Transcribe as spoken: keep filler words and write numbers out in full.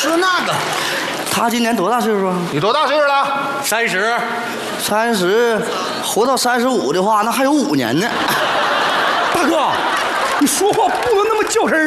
是那个。 他今年多大岁数啊？ 你多大岁数了？ 三十。 三十，活到三十五的话，那还有五年呢。 大哥，你说话不能那么较真儿。